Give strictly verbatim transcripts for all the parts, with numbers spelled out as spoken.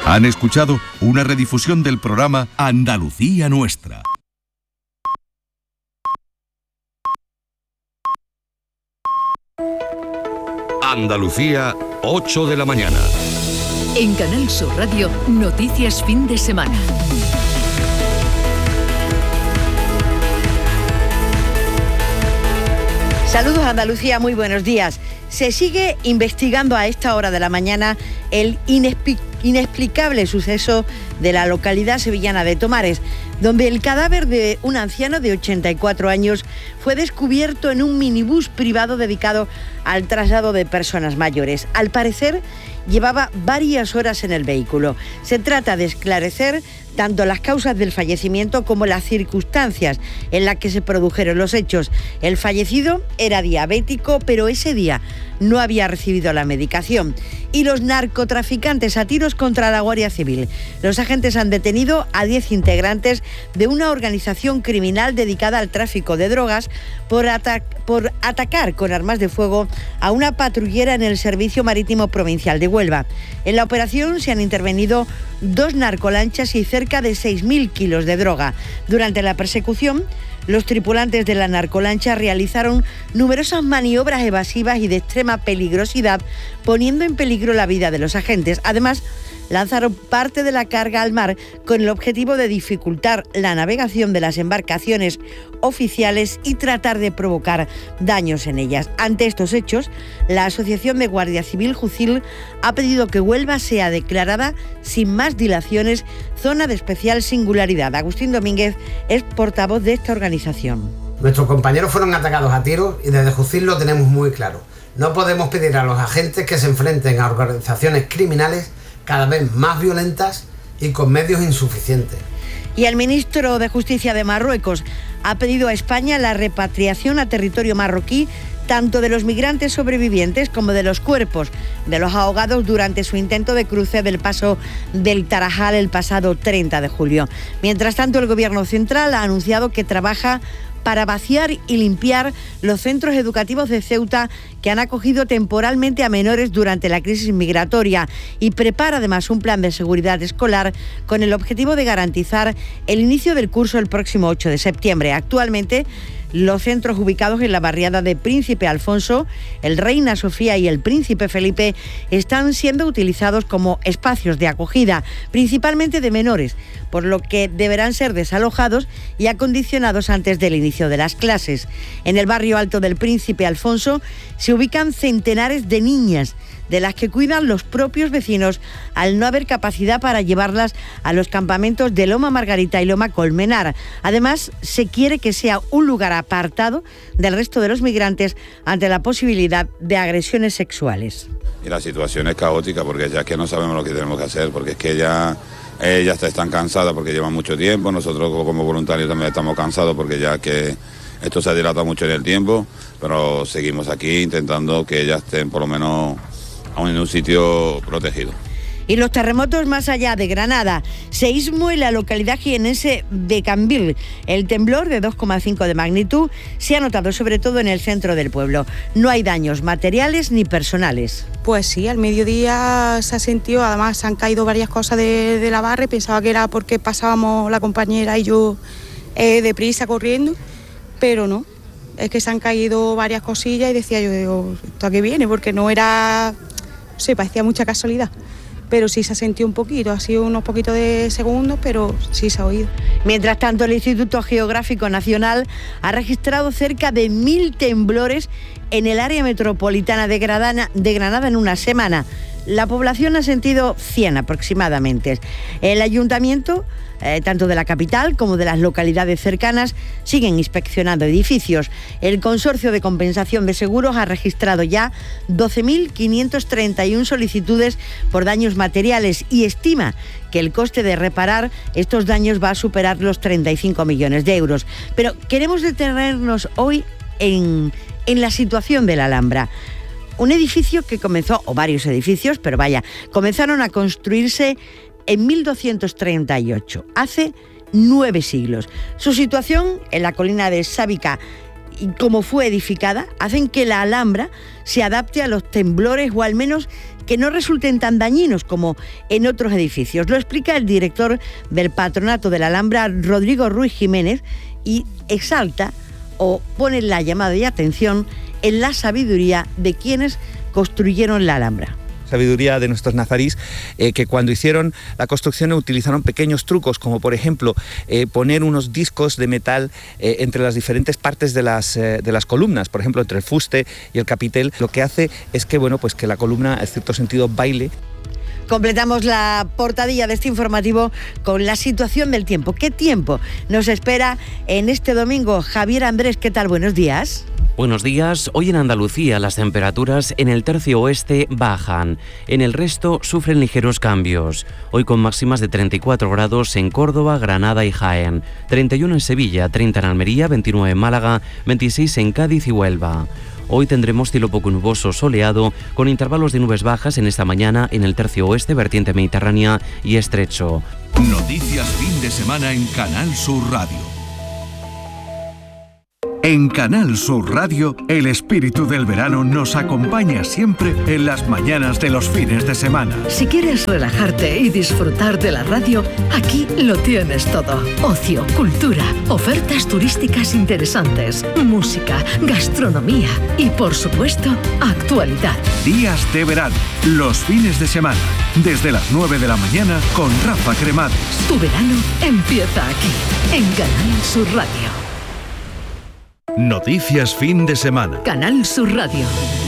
Han escuchado una redifusión del programa Andalucía Nuestra. Andalucía, ocho de la mañana. En Canal Sur Radio, Noticias Fin de Semana. Saludos Andalucía, muy buenos días. Se sigue investigando a esta hora de la mañana el inexplicable inexplicable suceso de la localidad sevillana de Tomares, donde el cadáver de un anciano de ochenta y cuatro años fue descubierto en un minibús privado dedicado al traslado de personas mayores. Al parecer, llevaba varias horas en el vehículo. Se trata de esclarecer tanto las causas del fallecimiento como las circunstancias en las que se produjeron los hechos. El fallecido era diabético, pero ese día no había recibido la medicación. Y los narcotraficantes a tiros contra la Guardia Civil. Los agentes han detenido a diez integrantes de una organización criminal dedicada al tráfico de drogas por, ata- por atacar con armas de fuego a una patrullera en el Servicio Marítimo Provincial de Huelva. En la operación se han intervenido dos narcolanchas y cerca de seis mil kilos de droga. Durante la persecución, los tripulantes de la narcolancha realizaron numerosas maniobras evasivas y de extrema peligrosidad, poniendo en peligro la vida de los agentes. Además, lanzaron parte de la carga al mar con el objetivo de dificultar la navegación de las embarcaciones oficiales y tratar de provocar daños en ellas. Ante estos hechos, la Asociación de Guardia Civil Jucil ha pedido que Huelva sea declarada sin más dilaciones zona de especial singularidad. Agustín Domínguez es portavoz de esta organización. Nuestros compañeros fueron atacados a tiros y desde Jucil lo tenemos muy claro. No podemos pedir a los agentes que se enfrenten a organizaciones criminales cada vez más violentas y con medios insuficientes. Y el ministro de Justicia de Marruecos ha pedido a España la repatriación a territorio marroquí tanto de los migrantes sobrevivientes como de los cuerpos de los ahogados durante su intento de cruce del paso del Tarajal el pasado treinta de julio. Mientras tanto, el Gobierno central ha anunciado que trabaja para vaciar y limpiar los centros educativos de Ceuta que han acogido temporalmente a menores durante la crisis migratoria y prepara además un plan de seguridad escolar con el objetivo de garantizar el inicio del curso el próximo ocho de septiembre. Actualmente, los centros ubicados en la barriada de Príncipe Alfonso, el Reina Sofía y el Príncipe Felipe están siendo utilizados como espacios de acogida, principalmente de menores, por lo que deberán ser desalojados y acondicionados antes del inicio de las clases. En el barrio alto del Príncipe Alfonso se ubican centenares de niñas, de las que cuidan los propios vecinos al no haber capacidad para llevarlas a los campamentos de Loma Margarita y Loma Colmenar. Además, se quiere que sea un lugar apartado del resto de los migrantes ante la posibilidad de agresiones sexuales. Y la situación es caótica porque ya es que no sabemos lo que tenemos que hacer, porque es que ya ellas están cansadas porque llevan mucho tiempo, nosotros como voluntarios también estamos cansados porque ya que esto se ha dilatado mucho en el tiempo, pero seguimos aquí intentando que ellas estén por lo menos en un sitio protegido. Y los terremotos más allá de Granada. Seísmo en la localidad jienense de Cambil. El temblor de dos coma cinco de magnitud se ha notado sobre todo en el centro del pueblo. No hay daños materiales ni personales. Pues sí, al mediodía se ha sentido, además se han caído varias cosas de, de la barra y pensaba que era porque pasábamos la compañera y yo eh, deprisa corriendo, pero no. Es que se han caído varias cosillas y decía yo, digo, ¿esto a qué viene? Porque no era, no sé, parecía mucha casualidad. Pero sí se ha sentido un poquito, ha sido unos poquitos de segundos, pero sí se ha oído. Mientras tanto, el Instituto Geográfico Nacional ha registrado cerca de mil temblores en el área metropolitana de Granada, de Granada en una semana. La población ha sentido cien aproximadamente. El ayuntamiento, eh, tanto de la capital como de las localidades cercanas, siguen inspeccionando edificios. El Consorcio de Compensación de Seguros ha registrado ya doce mil quinientas treinta y una solicitudes por daños materiales y estima que el coste de reparar estos daños va a superar los treinta y cinco millones de euros. Pero queremos detenernos hoy en, en la situación de la Alhambra. Un edificio que comenzó, o varios edificios, pero vaya, comenzaron a construirse en mil doscientos treinta y ocho, hace nueve siglos. Su situación en la colina de Sábica y cómo fue edificada hacen que la Alhambra se adapte a los temblores o al menos que no resulten tan dañinos como en otros edificios. Lo explica el director del Patronato de la Alhambra, Rodrigo Ruiz Jiménez, y exalta o pone la llamada de atención en la sabiduría de quienes construyeron la Alhambra. Sabiduría de nuestros nazarís, eh, que cuando hicieron la construcción utilizaron pequeños trucos, como por ejemplo eh, poner unos discos de metal eh, entre las diferentes partes de las, eh, de las columnas, por ejemplo entre el fuste y el capitel. Lo que hace es que, bueno, pues que la columna en cierto sentido baile. Completamos la portadilla de este informativo con la situación del tiempo. ¿Qué tiempo nos espera en este domingo? Javier Andrés, ¿qué tal? Buenos días. Buenos días. Hoy en Andalucía las temperaturas en el tercio oeste bajan. En el resto sufren ligeros cambios. Hoy con máximas de treinta y cuatro grados en Córdoba, Granada y Jaén. treinta y uno en Sevilla, treinta en Almería, veintinueve en Málaga, veintiséis en Cádiz y Huelva. Hoy tendremos cielo poco nuboso, soleado, con intervalos de nubes bajas en esta mañana en el tercio oeste, vertiente mediterránea y estrecho. Noticias fin de semana en Canal Sur Radio. En Canal Sur Radio, el espíritu del verano nos acompaña siempre en las mañanas de los fines de semana. Si quieres relajarte y disfrutar de la radio, aquí lo tienes todo. Ocio, cultura, ofertas turísticas interesantes, música, gastronomía y, por supuesto, actualidad. Días de verano, los fines de semana, desde las nueve de la mañana con Rafa Cremades. Tu verano empieza aquí, en Canal Sur Radio. Noticias fin de semana. Canal Sur Radio.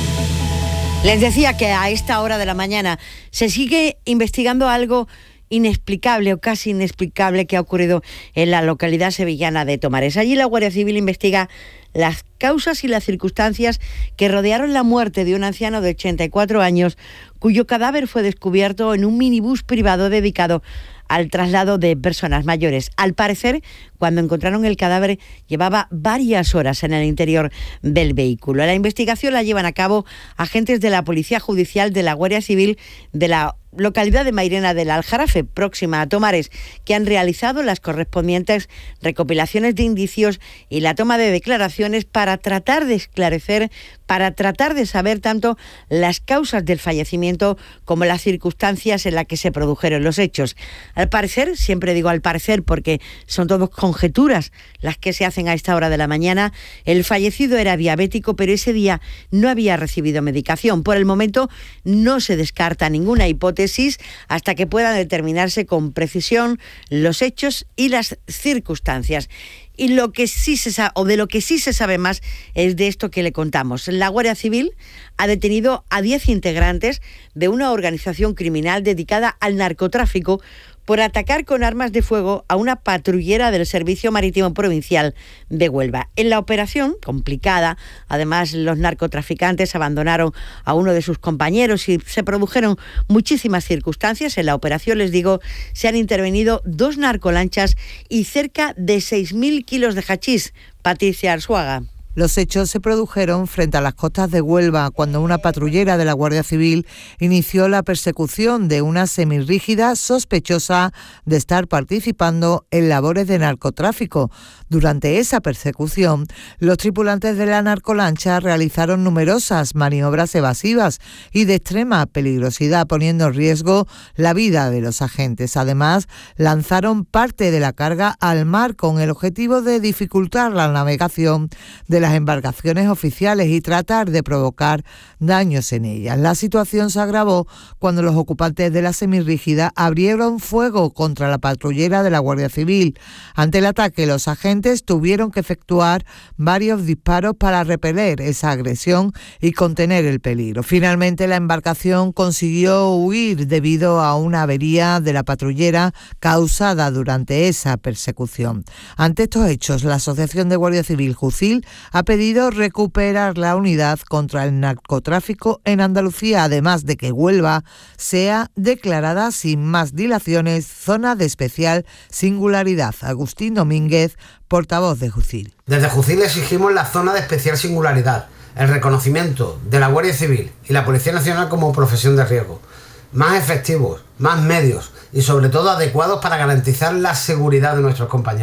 Les decía que a esta hora de la mañana se sigue investigando algo inexplicable o casi inexplicable que ha ocurrido en la localidad sevillana de Tomares. Allí la Guardia Civil investiga las causas y las circunstancias que rodearon la muerte de un anciano de ochenta y cuatro años cuyo cadáver fue descubierto en un minibús privado dedicado al traslado de personas mayores. Al parecer, cuando encontraron el cadáver, llevaba varias horas en el interior del vehículo. La investigación la llevan a cabo agentes de la Policía Judicial, de la Guardia Civil, de la localidad de Mairena del Aljarafe, próxima a Tomares, que han realizado las correspondientes recopilaciones de indicios y la toma de declaraciones para tratar de esclarecer, para tratar de saber tanto las causas del fallecimiento como las circunstancias en las que se produjeron los hechos. Al parecer, siempre digo al parecer porque son todos conjeturas las que se hacen a esta hora de la mañana, el fallecido era diabético, pero ese día no había recibido medicación. Por el momento no se descarta ninguna hipótesis hasta que pueda determinarse con precisión los hechos y las circunstancias. Y lo que sí se sabe, o de lo que sí se sabe más, es de esto que le contamos. La Guardia Civil ha detenido a diez integrantes de una organización criminal dedicada al narcotráfico por atacar con armas de fuego a una patrullera del Servicio Marítimo Provincial de Huelva. En la operación, complicada, además los narcotraficantes abandonaron a uno de sus compañeros y se produjeron muchísimas circunstancias. En la operación, les digo, se han intervenido dos narcolanchas y cerca de seis mil kilos de hachís. Patricia Arzuaga. Los hechos se produjeron frente a las costas de Huelva, cuando una patrullera de la Guardia Civil inició la persecución de una semirrígida sospechosa de estar participando en labores de narcotráfico. Durante esa persecución, los tripulantes de la narcolancha realizaron numerosas maniobras evasivas y de extrema peligrosidad, poniendo en riesgo la vida de los agentes. Además, lanzaron parte de la carga al mar con el objetivo de dificultar la navegación de las embarcaciones oficiales y tratar de provocar daños en ellas. La situación se agravó cuando los ocupantes de la semirrígida abrieron fuego contra la patrullera de la Guardia Civil. Ante el ataque, los agentes tuvieron que efectuar varios disparos para repeler esa agresión y contener el peligro. Finalmente, la embarcación consiguió huir debido a una avería de la patrullera causada durante esa persecución. Ante estos hechos, la Asociación de Guardia Civil Jucil ha pedido recuperar la unidad contra el narcotráfico en Andalucía, además de que Huelva sea declarada sin más dilaciones zona de especial singularidad. Agustín Domínguez, portavoz de Jucil. Desde Jucil exigimos la zona de especial singularidad, el reconocimiento de la Guardia Civil y la Policía Nacional como profesión de riesgo, más efectivos, más medios y sobre todo adecuados para garantizar la seguridad de nuestros compañeros.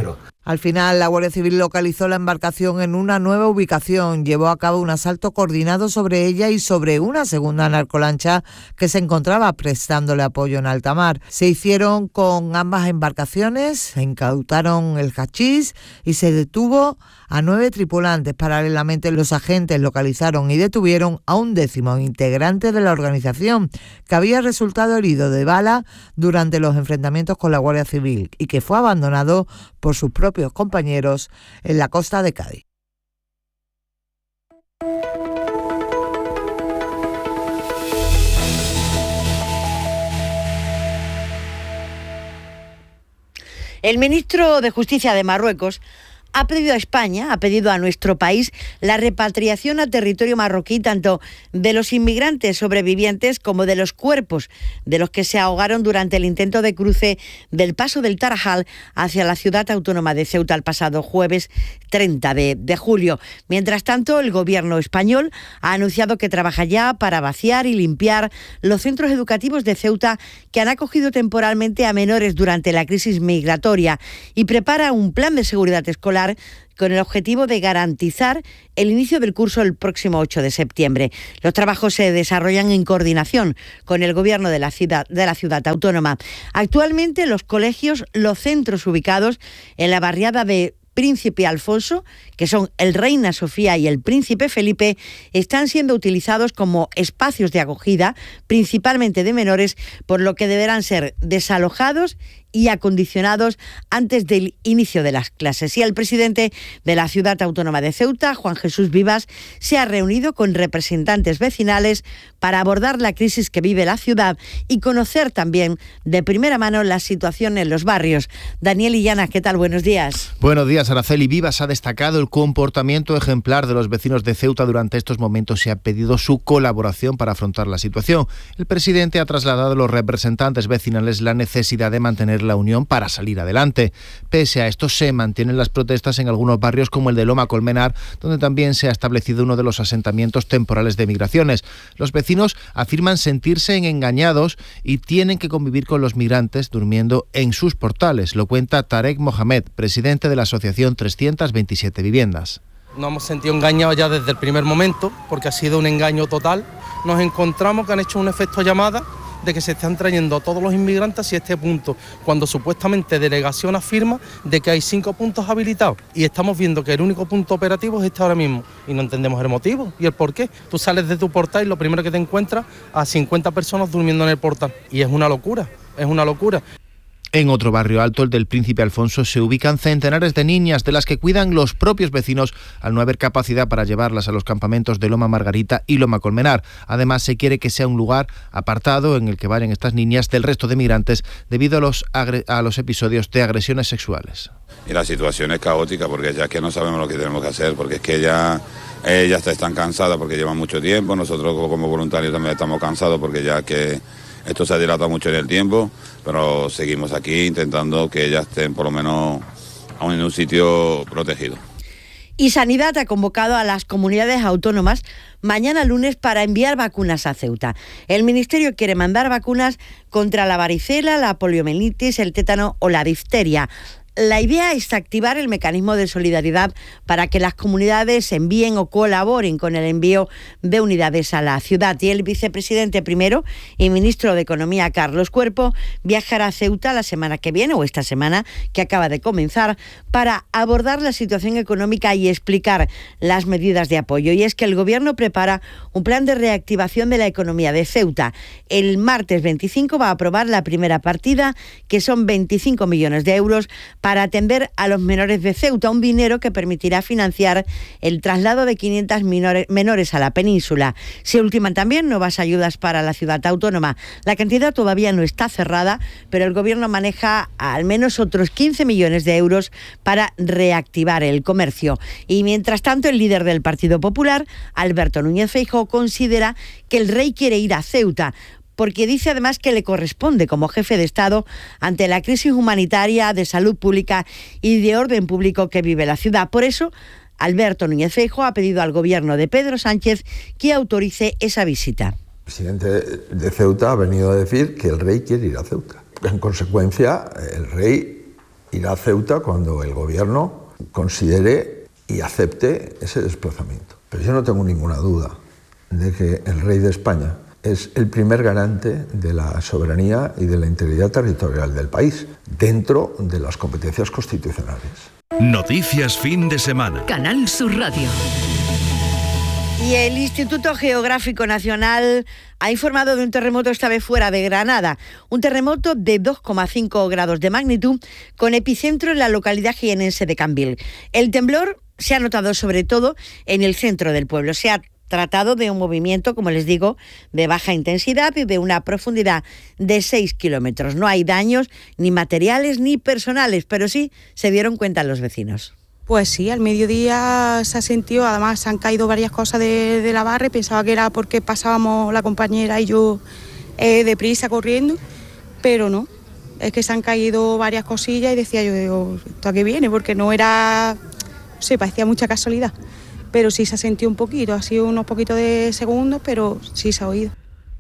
Al final, la Guardia Civil localizó la embarcación en una nueva ubicación, llevó a cabo un asalto coordinado sobre ella y sobre una segunda narcolancha que se encontraba prestándole apoyo en alta mar. Se hicieron con ambas embarcaciones, se incautaron el hachís y se detuvo a nueve tripulantes. Paralelamente, los agentes localizaron y detuvieron a un décimo integrante de la organización que había resultado herido de bala durante los enfrentamientos con la Guardia Civil y que fue abandonado por sus propios compañeros en la costa de Cádiz. El ministro de Justicia de Marruecos ha pedido a España, ha pedido a nuestro país la repatriación a territorio marroquí tanto de los inmigrantes sobrevivientes como de los cuerpos de los que se ahogaron durante el intento de cruce del paso del Tarajal hacia la ciudad autónoma de Ceuta el pasado jueves treinta de julio. Mientras tanto, el gobierno español ha anunciado que trabaja ya para vaciar y limpiar los centros educativos de Ceuta que han acogido temporalmente a menores durante la crisis migratoria y prepara un plan de seguridad escolar con el objetivo de garantizar el inicio del curso el próximo ocho de septiembre. Los trabajos se desarrollan en coordinación con el gobierno de la ciudad, de la ciudad autónoma. Actualmente los colegios, los centros ubicados en la barriada de Príncipe Alfonso, que son el Reina Sofía y el Príncipe Felipe, están siendo utilizados como espacios de acogida, principalmente de menores, por lo que deberán ser desalojados y acondicionados antes del inicio de las clases. Y el presidente de la ciudad autónoma de Ceuta, Juan Jesús Vivas, se ha reunido con representantes vecinales para abordar la crisis que vive la ciudad y conocer también de primera mano la situación en los barrios. Daniel Illana, ¿qué tal? Buenos días. Buenos días, Araceli. Vivas ha destacado el comportamiento ejemplar de los vecinos de Ceuta durante estos momentos y ha pedido su colaboración para afrontar la situación. El presidente ha trasladado a los representantes vecinales la necesidad de mantener la unión para salir adelante. Pese a esto, se mantienen las protestas en algunos barrios como el de Loma Colmenar, donde también se ha establecido uno de los asentamientos temporales de migraciones. Los vecinos afirman sentirse engañados y tienen que convivir con los migrantes durmiendo en sus portales. Lo cuenta Tarek Mohamed, presidente de la asociación trescientas veintisiete Viviendas. Nos hemos sentido engañados ya desde el primer momento, porque ha sido un engaño total. Nos encontramos que han hecho un efecto llamada de que se están trayendo a todos los inmigrantes hacia este punto, cuando supuestamente delegación afirma de que hay cinco puntos habilitados y estamos viendo que el único punto operativo es este ahora mismo y no entendemos el motivo y el por qué. Tú sales de tu portal y lo primero que te encuentras a cincuenta personas durmiendo en el portal y es una locura, es una locura. En otro barrio alto, el del Príncipe Alfonso, se ubican centenares de niñas de las que cuidan los propios vecinos al no haber capacidad para llevarlas a los campamentos de Loma Margarita y Loma Colmenar. Además, se quiere que sea un lugar apartado en el que vayan estas niñas del resto de migrantes debido a los, agre- a los episodios de agresiones sexuales. Y la situación es caótica porque ya que no sabemos lo que tenemos que hacer, porque es que ya ellas están cansadas porque llevan mucho tiempo, nosotros como voluntarios también estamos cansados porque ya que esto se ha dilatado mucho en el tiempo, pero seguimos aquí intentando que ellas estén por lo menos en un sitio protegido. Y Sanidad ha convocado a las comunidades autónomas mañana lunes para enviar vacunas a Ceuta. El Ministerio quiere mandar vacunas contra la varicela, la poliomielitis, el tétano o la difteria. La idea es activar el mecanismo de solidaridad para que las comunidades envíen o colaboren con el envío de unidades a la ciudad. Y el vicepresidente primero y ministro de Economía, Carlos Cuerpo, viajará a Ceuta la semana que viene o esta semana que acaba de comenzar para abordar la situación económica y explicar las medidas de apoyo. Y es que el Gobierno prepara un plan de reactivación de la economía de Ceuta. El martes veinticinco va a aprobar la primera partida, que son veinticinco millones de euros, para atender a los menores de Ceuta, un dinero que permitirá financiar el traslado de quinientos menores a la península. Se ultiman también nuevas ayudas para la ciudad autónoma. La cantidad todavía no está cerrada, pero el Gobierno maneja al menos otros quince millones de euros para reactivar el comercio. Y mientras tanto, el líder del Partido Popular, Alberto Núñez Feijóo, considera que el rey quiere ir a Ceuta, porque dice además que le corresponde como jefe de Estado ante la crisis humanitaria, de salud pública y de orden público que vive la ciudad. Por eso, Alberto Núñez Feijóo ha pedido al gobierno de Pedro Sánchez que autorice esa visita. El presidente de Ceuta ha venido a decir que el rey quiere ir a Ceuta. En consecuencia, el rey irá a Ceuta cuando el gobierno considere y acepte ese desplazamiento. Pero yo no tengo ninguna duda de que el rey de España es el primer garante de la soberanía y de la integridad territorial del país, dentro de las competencias constitucionales. Noticias fin de semana. Canal Sur Radio. Y el Instituto Geográfico Nacional ha informado de un terremoto esta vez fuera de Granada, un terremoto de dos coma cinco grados de magnitud con epicentro en la localidad jienense de Cambil. El temblor se ha notado sobre todo en el centro del pueblo. Se ha tratado de un movimiento, como les digo, de baja intensidad y de una profundidad de seis kilómetros. No hay daños ni materiales ni personales, pero sí se dieron cuenta los vecinos. Pues sí, al mediodía se ha sentido, además se han caído varias cosas de, de la barra, pensaba que era porque pasábamos la compañera y yo eh, deprisa corriendo, pero no, es que se han caído varias cosillas y decía yo, digo, ¿esto a qué viene? Porque no era, no sé, parecía mucha casualidad, pero sí se ha sentido un poquito, ha sido unos poquitos de segundos, pero sí se ha oído.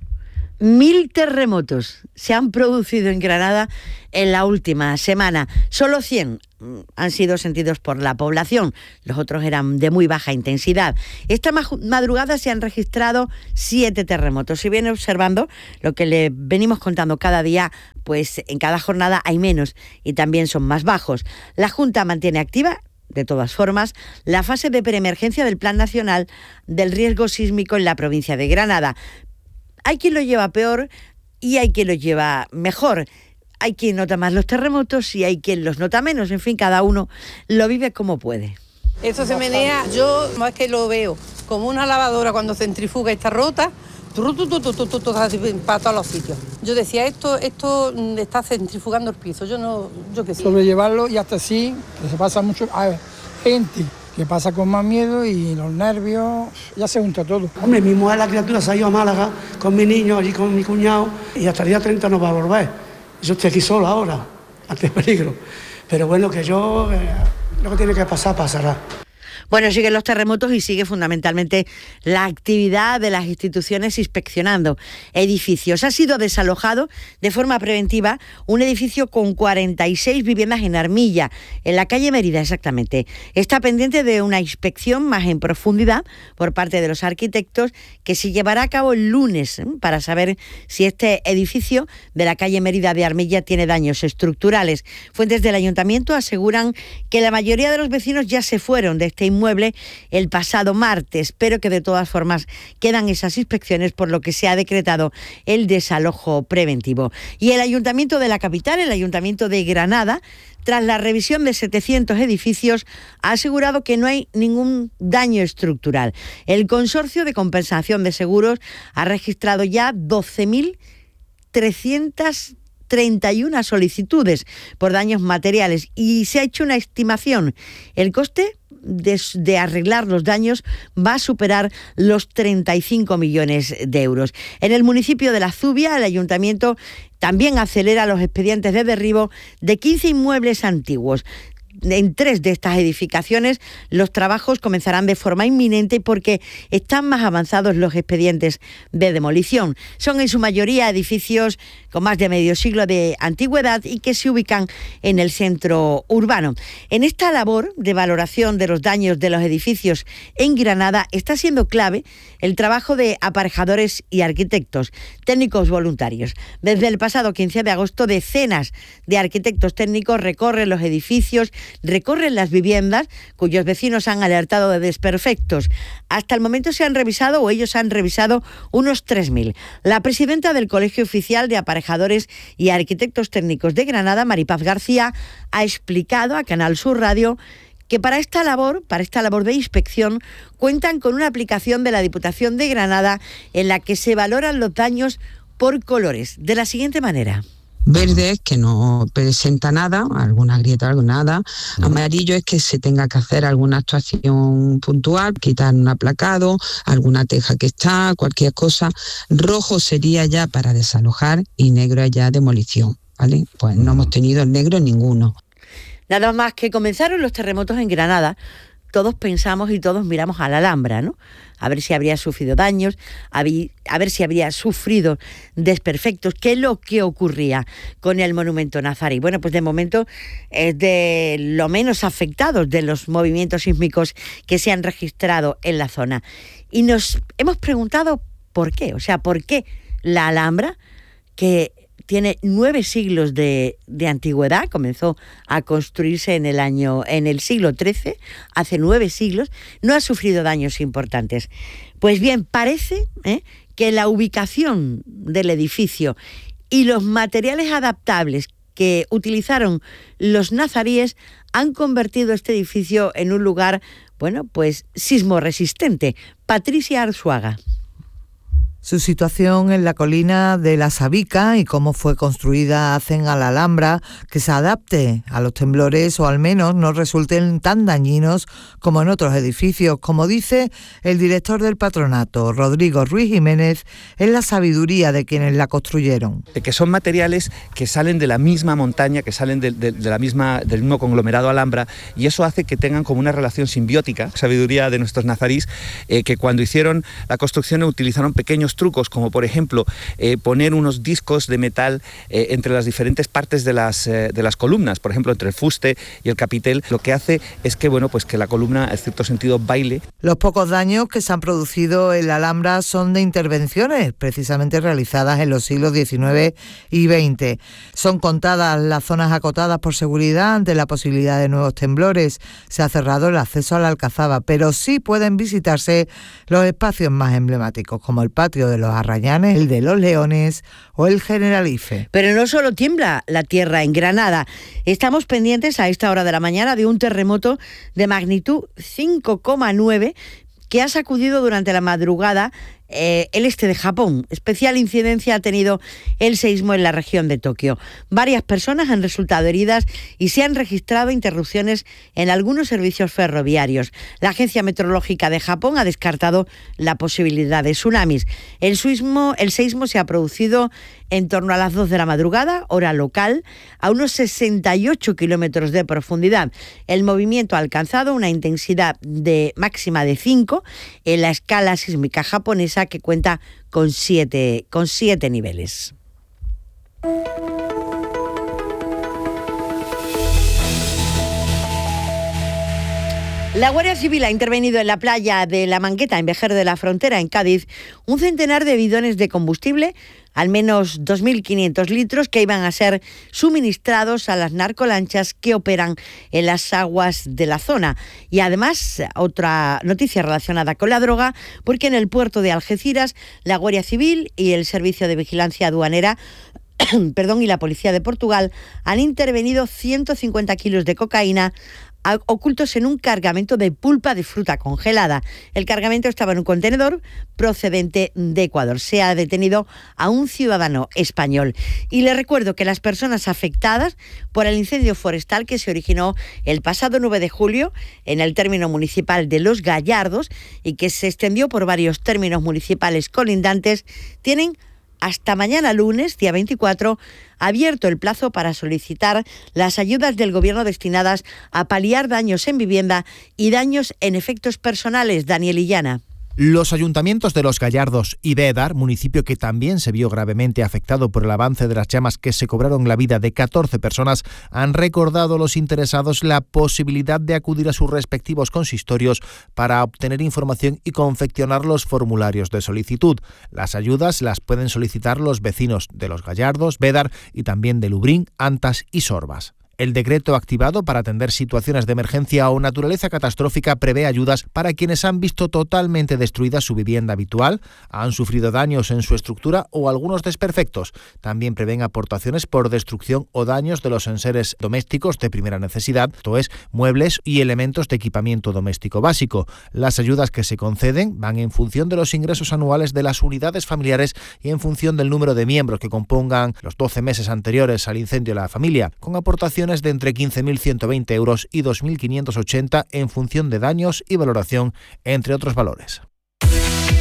Mil terremotos se han producido en Granada en la última semana. Solo cien han sido sentidos por la población. Los otros eran de muy baja intensidad. Esta madrugada se han registrado siete terremotos. Si viene observando lo que le venimos contando cada día, pues en cada jornada hay menos y también son más bajos. La Junta mantiene activa, de todas formas, la fase de preemergencia del Plan Nacional del Riesgo Sísmico en la provincia de Granada. Hay quien lo lleva peor y hay quien lo lleva mejor. Hay quien nota más los terremotos y hay quien los nota menos. En fin, cada uno lo vive como puede. Esto se menea, yo más que lo veo como una lavadora cuando centrifuga está rota, tu, tu, tu, tu, tu, tu, tu, para todos los sitios. Yo decía, esto, esto está centrifugando el piso, yo no, yo qué sé. Sobrellevarlo y hasta así, que se pasa mucho, hay gente que pasa con más miedo y los nervios, ya se junta todo. Hombre, mi mujer, la criatura, se ha ido a Málaga con mi niño, allí con mi cuñado, y hasta el día treinta no va a volver. Yo estoy aquí solo ahora, ante el peligro. Pero bueno, que yo, eh, lo que tiene que pasar, pasará. Bueno, siguen los terremotos y sigue fundamentalmente la actividad de las instituciones inspeccionando edificios. Ha sido desalojado de forma preventiva un edificio con cuarenta y seis viviendas en Armilla, en la calle Mérida exactamente. Está pendiente de una inspección más en profundidad por parte de los arquitectos que se llevará a cabo el lunes ¿eh? para saber si este edificio de la calle Mérida de Armilla tiene daños estructurales. Fuentes del ayuntamiento aseguran que la mayoría de los vecinos ya se fueron de este inmueble el pasado martes, pero que de todas formas quedan esas inspecciones, por lo que se ha decretado el desalojo preventivo. Y el Ayuntamiento de la capital, el Ayuntamiento de Granada, tras la revisión de setecientos edificios, ha asegurado que no hay ningún daño estructural. El Consorcio de Compensación de Seguros ha registrado ya doce mil trescientas treinta y una solicitudes por daños materiales y se ha hecho una estimación. El coste de, de arreglar los daños va a superar los treinta y cinco millones de euros. En el municipio de La Zubia, el ayuntamiento también acelera los expedientes de derribo de quince inmuebles antiguos. En tres de estas edificaciones los trabajos comenzarán de forma inminente porque están más avanzados los expedientes de demolición. Son en su mayoría edificios con más de medio siglo de antigüedad y que se ubican en el centro urbano. En esta labor de valoración de los daños de los edificios en Granada está siendo clave el trabajo de aparejadores y arquitectos, técnicos voluntarios. Desde el pasado quince de agosto, decenas de arquitectos técnicos recorren los edificios, recorren las viviendas cuyos vecinos han alertado de desperfectos. Hasta el momento se han revisado, o ellos han revisado, unos tres mil. La presidenta del Colegio Oficial de Aparejadores y Arquitectos Técnicos de Granada, Maripaz García, ha explicado a Canal Sur Radio que para esta labor, para esta labor de inspección, cuentan con una aplicación de la Diputación de Granada en la que se valoran los daños por colores, de la siguiente manera. Verde es que no presenta nada, alguna grieta, algo nada. Amarillo es que se tenga que hacer alguna actuación puntual, quitar un aplacado, alguna teja que está, cualquier cosa. Rojo sería ya para desalojar y negro es ya demolición, ¿vale? Pues no hemos tenido el negro ninguno. Nada más que comenzaron los terremotos en Granada, todos pensamos y todos miramos a la Alhambra, ¿no? A ver si habría sufrido daños, a ver si habría sufrido desperfectos. ¿Qué es lo que ocurría con el monumento nazarí? Bueno, pues de momento es de lo menos afectados de los movimientos sísmicos que se han registrado en la zona. Y nos hemos preguntado por qué, o sea, por qué la Alhambra, que tiene nueve siglos de, de antigüedad, comenzó a construirse en el año, en el siglo trece, hace nueve siglos, no ha sufrido daños importantes. Pues bien, parece ¿eh? que la ubicación del edificio y los materiales adaptables que utilizaron los nazaríes han convertido este edificio en un lugar, bueno, pues sismorresistente. Patricia Arzuaga. Su situación en la colina de la Sabica y cómo fue construida hacen a la Alhambra que se adapte a los temblores o al menos no resulten tan dañinos como en otros edificios. Como dice el director del patronato, Rodrigo Ruiz Jiménez, es la sabiduría de quienes la construyeron. De que son materiales que salen de la misma montaña, que salen de, de, de la misma, del mismo conglomerado Alhambra, y eso hace que tengan como una relación simbiótica. Sabiduría de nuestros nazarís, eh, que cuando hicieron la construcción utilizaron pequeños trucos, como por ejemplo eh, poner unos discos de metal eh, entre las diferentes partes de las, eh, de las columnas, por ejemplo entre el fuste y el capitel. Lo que hace es que, bueno, pues que la columna en cierto sentido baile. Los pocos daños que se han producido en la Alhambra son de intervenciones precisamente realizadas en los siglos diecinueve y veinte. Son contadas las zonas acotadas por seguridad ante la posibilidad de nuevos temblores. Se ha cerrado el acceso a la Alcazaba, pero sí pueden visitarse los espacios más emblemáticos, como el patio de los Arrayanes, el de los Leones o el Generalife. Pero no solo tiembla la tierra en Granada. Estamos pendientes a esta hora de la mañana de un terremoto de magnitud cinco coma nueve que ha sacudido durante la madrugada eh, el este de Japón. Especial incidencia ha tenido el seísmo en la región de Tokio. Varias personas han resultado heridas y se han registrado interrupciones en algunos servicios ferroviarios. La Agencia Meteorológica de Japón ha descartado la posibilidad de tsunamis. El seísmo, el seísmo se ha producido en torno a las dos de la madrugada, hora local, a unos sesenta y ocho kilómetros de profundidad. El movimiento ha alcanzado una intensidad de máxima de cinco en la escala sísmica japonesa, que cuenta con siete, con siete niveles. La Guardia Civil ha intervenido en la playa de La Mangueta, en Vejer de la Frontera, en Cádiz, un centenar de bidones de combustible, al menos dos mil quinientos litros, que iban a ser suministrados a las narcolanchas que operan en las aguas de la zona. Y además, otra noticia relacionada con la droga, porque en el puerto de Algeciras, la Guardia Civil y el Servicio de Vigilancia Aduanera perdón, y la Policía de Portugal han intervenido ciento cincuenta kilos de cocaína ocultos en un cargamento de pulpa de fruta congelada. El cargamento estaba en un contenedor procedente de Ecuador. Se ha detenido a un ciudadano español. Y le recuerdo que las personas afectadas por el incendio forestal que se originó el pasado nueve de julio en el término municipal de Los Gallardos y que se extendió por varios términos municipales colindantes, tienen hasta mañana lunes, día veinticuatro, abierto el plazo para solicitar las ayudas del Gobierno destinadas a paliar daños en vivienda y daños en efectos personales. Daniel Illana. Los ayuntamientos de Los Gallardos y Bédar, municipio que también se vio gravemente afectado por el avance de las llamas que se cobraron la vida de catorce personas, han recordado a los interesados la posibilidad de acudir a sus respectivos consistorios para obtener información y confeccionar los formularios de solicitud. Las ayudas las pueden solicitar los vecinos de Los Gallardos, Bédar y también de Lubrín, Antas y Sorbas. El decreto activado para atender situaciones de emergencia o naturaleza catastrófica prevé ayudas para quienes han visto totalmente destruida su vivienda habitual, han sufrido daños en su estructura o algunos desperfectos. También prevén aportaciones por destrucción o daños de los enseres domésticos de primera necesidad, esto es, muebles y elementos de equipamiento doméstico básico. Las ayudas que se conceden van en función de los ingresos anuales de las unidades familiares y en función del número de miembros que compongan los doce meses anteriores al incendio de la familia, con aportaciones de entre quince mil ciento veinte euros y dos mil quinientos ochenta en función de daños y valoración, entre otros valores.